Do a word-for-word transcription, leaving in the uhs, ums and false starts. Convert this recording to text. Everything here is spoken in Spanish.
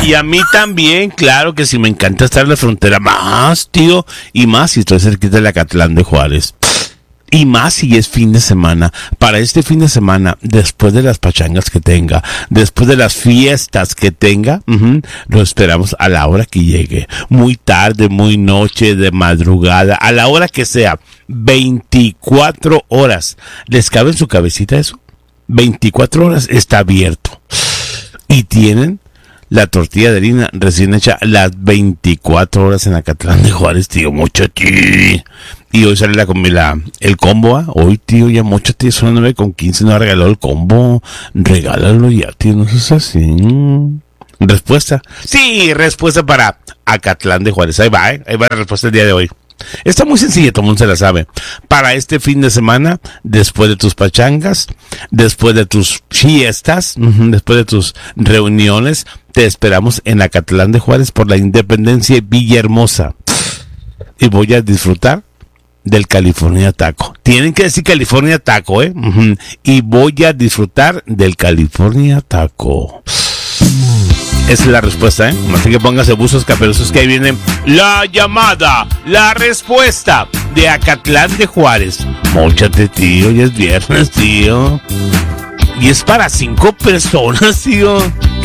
Y a mí también, claro que sí, me encanta estar en la frontera. Más, tío. Y más si estoy cerquita de Acatlán de Juárez. Y más si es fin de semana. Para este fin de semana, después de las pachangas que tenga, después de las fiestas que tenga, uh-huh, lo esperamos a la hora que llegue. Muy tarde, muy noche, de madrugada, a la hora que sea. veinticuatro horas. ¿Les cabe en su cabecita eso? veinticuatro horas está abierto. Y tienen la tortilla de harina recién hecha las veinticuatro horas en Acatlán de Juárez, tío. Mucho, tío. Y hoy sale la, la el combo, ¿ah? Hoy, tío, ya mucho, tío, son las nueve con quince, no ha regalado el combo. Regálalo ya, tío, no seas así. ¿Respuesta? Sí, respuesta para Acatlán de Juárez. Ahí va, ¿eh? Ahí va la respuesta del día de hoy. Está muy sencilla, todo el mundo se la sabe. Para este fin de semana, después de tus pachangas, después de tus fiestas, después de tus reuniones, te esperamos en Acatlán de Juárez por la Independencia Villahermosa. Y voy a disfrutar del California Taco. Tienen que decir California Taco, ¿eh? Uh-huh. Y voy a disfrutar del California Taco. Esa es la respuesta, ¿eh? Así que póngase buzos caperusos que ahí viene la llamada, la respuesta de Acatlán de Juárez. Móchate, tío, ya es viernes, tío. Y es para cinco personas, tío.